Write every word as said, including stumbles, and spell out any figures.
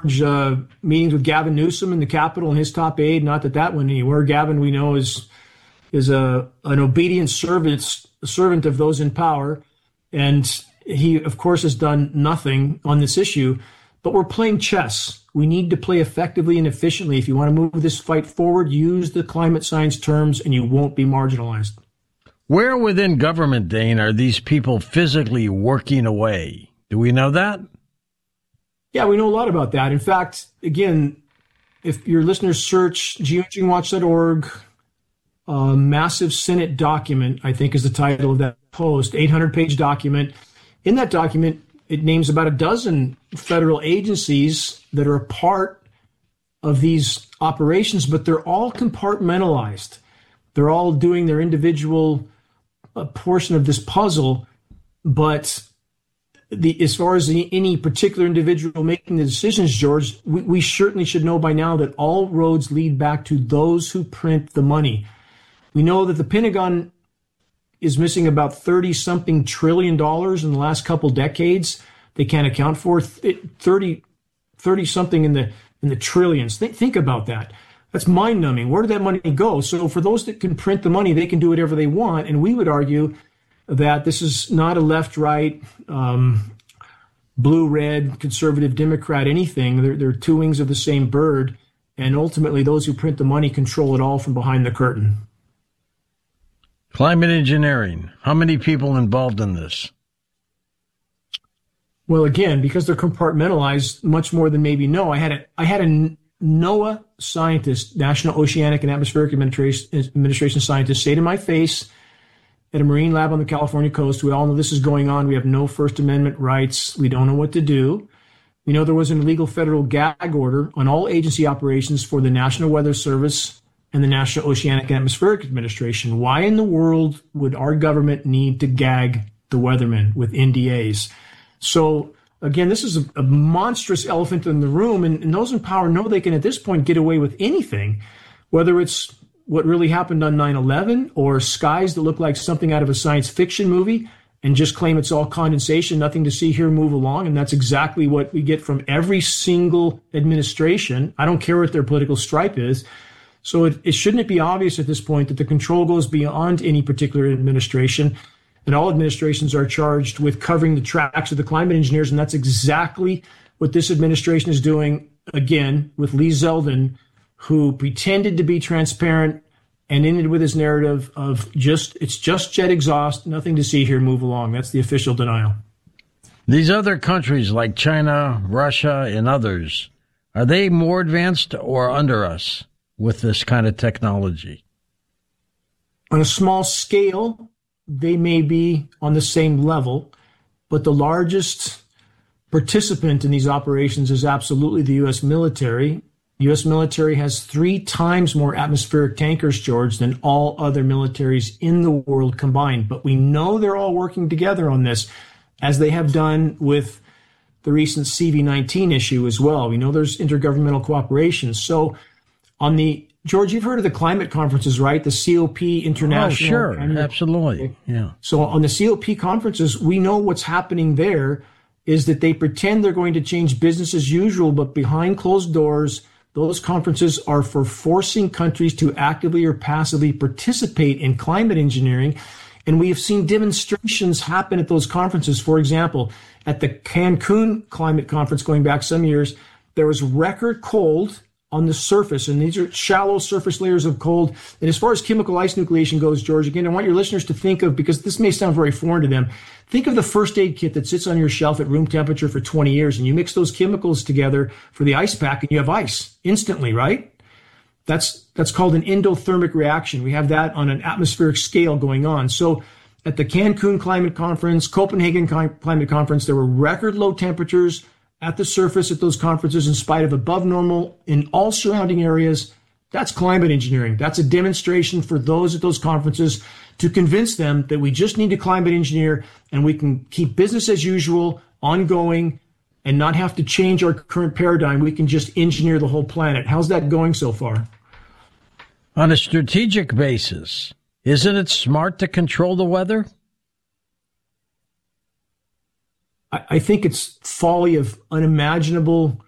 uh, meetings with Gavin Newsom in the Capitol and his top aide. Not that that went anywhere. Gavin, we know, is is a an obedient servant servant of those in power, and he, of course, has done nothing on this issue. But we're playing chess. We need to play effectively and efficiently. If you want to move this fight forward, use the climate science terms, and you won't be marginalized. Where within government, Dane, are these people physically working away? Do we know that? Yeah, we know a lot about that. In fact, again, if your listeners search geoengineering watch dot org, a massive Senate document, I think is the title of that post, eight hundred page document. In that document, it names about a dozen federal agencies that are a part of these operations, but they're all compartmentalized. They're all doing their individual uh, portion of this puzzle, but the, as far as the, any particular individual making the decisions, George, we, we certainly should know by now that all roads lead back to those who print the money. We know that the Pentagon is missing about thirty something trillion dollars in the last couple decades. They can't account for thirty, thirty something in the in the trillions. Think, think about that. That's mind numbing. Where did that money go? So for those that can print the money, they can do whatever they want. And we would argue that this is not a left, right, um, blue, red, conservative, Democrat, anything. They're, they're two wings of the same bird. And ultimately, those who print the money control it all from behind the curtain. Climate engineering. How many people involved in this? Well, again, because they're compartmentalized much more than maybe know. I had a I had a NOAA scientist, National Oceanic and Atmospheric Administration, Administration scientist, say to my face at a marine lab on the California coast, we all know this is going on. We have no First Amendment rights. We don't know what to do. We know there was an illegal federal gag order on all agency operations for the National Weather Service and the National Oceanic and Atmospheric Administration. Why in the world would our government need to gag the weathermen with N D As? So, again, this is a, a monstrous elephant in the room, and, and those in power know they can at this point get away with anything, whether it's what really happened on nine eleven or skies that look like something out of a science fiction movie and just claim it's all condensation, nothing to see here, move along. And that's exactly what we get from every single administration. I don't care what their political stripe is. So it, it shouldn't it be obvious at this point that the control goes beyond any particular administration, and all administrations are charged with covering the tracks of the climate engineers, and that's exactly what this administration is doing, again, with Lee Zeldin, who pretended to be transparent and ended with his narrative of just, it's just jet exhaust, nothing to see here, move along. That's the official denial. These other countries like China, Russia, and others, are they more advanced or under us with this kind of technology? On a small scale, they may be on the same level, but the largest participant in these operations is absolutely the U S military. The U S military has three times more atmospheric tankers, George, than all other militaries in the world combined. But we know they're all working together on this, as they have done with the recent C V nineteen issue as well. We know there's intergovernmental cooperation. So on the George, you've heard of the climate conferences, right? The C O P International. Oh, sure. Annual. Absolutely. Yeah. So on the C O P conferences, we know what's happening there is that they pretend they're going to change business as usual, but behind closed doors, those conferences are for forcing countries to actively or passively participate in climate engineering. And we have seen demonstrations happen at those conferences. For example, at the Cancun climate conference going back some years, there was record cold on the surface, and these are shallow surface layers of cold. And as far as chemical ice nucleation goes, George, again, I want your listeners to think of, because this may sound very foreign to them, think of the first aid kit that sits on your shelf at room temperature for twenty years, and you mix those chemicals together for the ice pack, and you have ice instantly, right? That's that's called an endothermic reaction. We have that on an atmospheric scale going on. So at the Cancun Climate Conference, Copenhagen Climate Conference, there were record low temperatures at the surface at those conferences in spite of above normal in all surrounding areas. That's climate engineering. That's a demonstration for those at those conferences to convince them that we just need to climate engineer and we can keep business as usual, ongoing, and not have to change our current paradigm. We can just engineer the whole planet. How's that going so far? On a strategic basis, isn't it smart to control the weather? I think it's folly of unimaginable